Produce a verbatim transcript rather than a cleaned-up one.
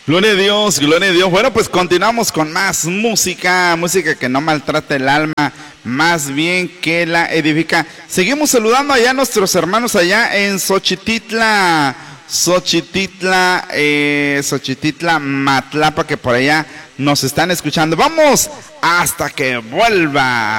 Gloria a Dios, gloria a Dios. Bueno, pues continuamos con más música, música que no maltrata el alma, más bien que la edifica. Seguimos saludando allá a nuestros hermanos allá en Xochititla, Xochititla, eh, Xochititla, Matlapa, que por allá nos están escuchando. Vamos hasta que vuelva.